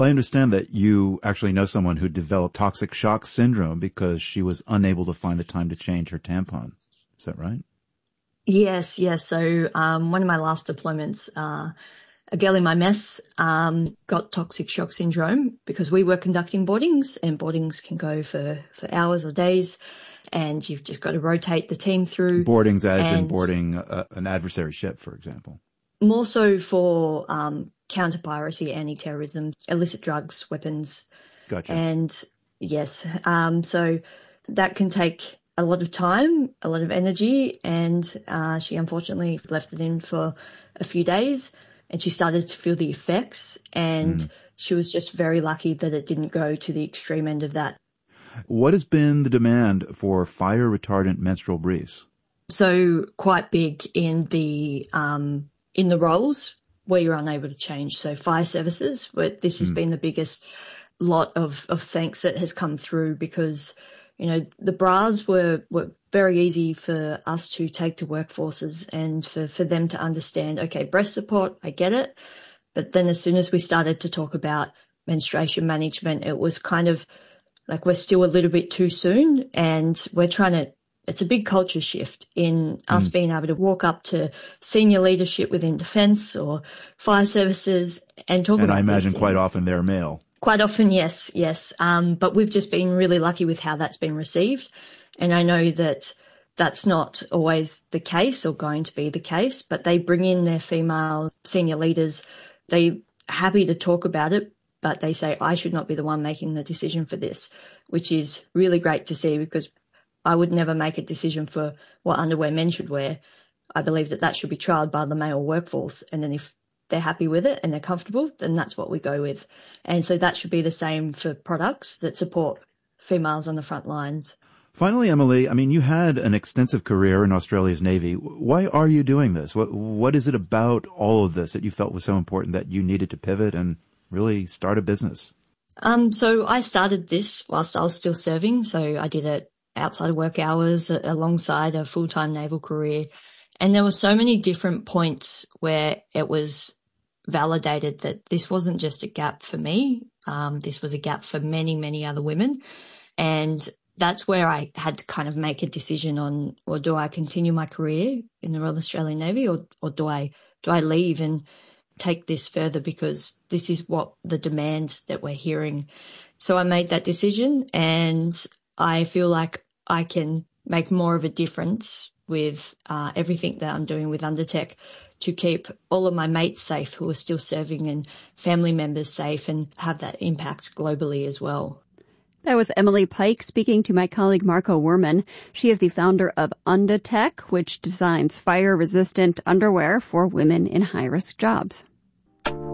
I understand that you actually know someone who developed toxic shock syndrome because she was unable to find the time to change her tampon. Is that right? Yes. So one of my last deployments, a girl in my mess got toxic shock syndrome because we were conducting boardings, and boardings can go for hours or days, and you've just got to rotate the team through. Boardings as in boarding an adversary ship, for example. More so for counter-piracy, anti-terrorism, illicit drugs, weapons. Gotcha. And yes, so that can take a lot of time, a lot of energy, and she unfortunately left it in for a few days, and she started to feel the effects, and she was just very lucky that it didn't go to the extreme end of that. What has been the demand for fire-retardant menstrual briefs? So quite big in the roles where you're unable to change. So fire services, where this has been the biggest lot of thanks that has come through, because, you know, the bras were very easy for us to take to workforces and for them to understand, okay, breast support, I get it. But then as soon as we started to talk about menstruation management, it was kind of like we're still a little bit too soon, and it's a big culture shift in us being able to walk up to senior leadership within defence or fire services and talk about And I imagine these quite things. often they're male. Quite often, yes. But we've just been really lucky with how that's been received. And I know that that's not always the case or going to be the case, but they bring in their female senior leaders. They're happy to talk about it, but they say, I should not be the one making the decision for this, which is really great to see, because I would never make a decision for what underwear men should wear. I believe that should be trialled by the male workforce. And then if they're happy with it and they're comfortable, then that's what we go with. And so that should be the same for products that support females on the front lines. Finally, Emily, I mean, you had an extensive career in Australia's Navy. Why are you doing this? What is it about all of this that you felt was so important that you needed to pivot and really start a business? So I started this whilst I was still serving. So I did it outside of work hours alongside a full-time naval career. And there were so many different points where it was validated that this wasn't just a gap for me. This was a gap for many, many other women. And that's where I had to kind of make a decision on, or do I continue my career in the Royal Australian Navy, or do I leave and take this further, because this is what the demands that we're hearing. So I made that decision, and I feel like I can make more of a difference with everything that I'm doing with Undertech to keep all of my mates safe who are still serving, and family members safe, and have that impact globally as well. That was Emily Pike speaking to my colleague Marco Werman. She is the founder of Undertech, which designs fire-resistant underwear for women in high-risk jobs.